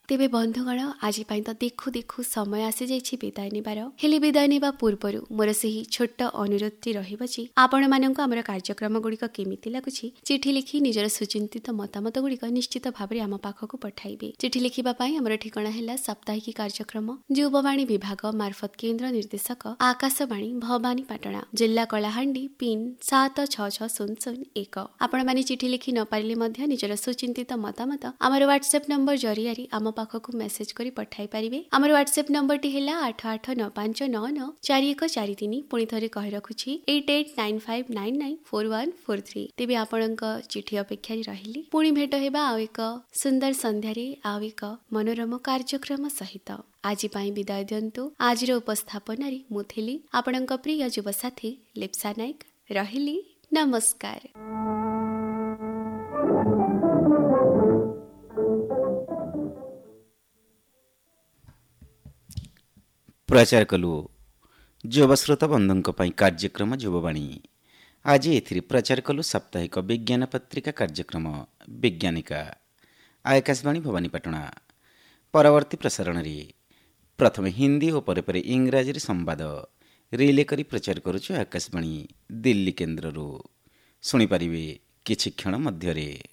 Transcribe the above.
तेबे बंधुगण आज तो देखु देखु समय आसी जाइछि विदाय नेबार। हेले विदाय नेबा पूर्वरु मोर सेही छोट अनुरोधटी रहिबो जे आपण माननकु हमर कार्यक्रम गुड़िक केमिति लागुछि चिठी लिखि निजर सुचिंतित मतामत गुड़िक निश्चित भाबरे आम पाखकु पठाइबे। चिठी लिखिबा पई हमर ठिकाना हैला साप्ताहिकी कार्यक्रम युववाणी विभाग मार्फत केंद्र निर्देशक आकाशवाणी भवानी पाटणा जिल्ला कलाहांडी पिन 766001। आपण माने चिठी लिखि न पारिले मध्य निजर सुचिंतित मतामत हमर व्हाट्सएप नंबर जरियारी आम पाखकु मेसेज करी पठाई पारिबे। हमर व्हाट्सएप नंबर टी हैला 8895994143। पुणी थरे कहि रखुछि 8895994143। तेबे आपणक चिठी अपेक्षा रहिली। पुणी भेट हेबा आ एक सुंदर संध्यारे आ एक मनोरम कार्यक्रम सहित। आज पाई विदाय दियंतु। आजिर उपस्थापन मुथिली आपणक प्रिय युव साथी लिप्सा नायक। रहिली नमस्कार। प्रचार कलु युवश्रोता बंधुों कार्यक्रम युववाणी। आज एथिरे प्रचार कलु साप्ताहिक विज्ञान पत्रिका कार्यक्रम विज्ञानिका आकाशवाणी भवानीपाटना। परवर्ती प्रसारण रे प्रथम हिंदी और परे परे इंग्राजी संवाद रिले करी प्रचार करुछु आकाशवाणी दिल्ली केन्द्ररू। शुणी पारिबे किछि क्षण मध्यरे।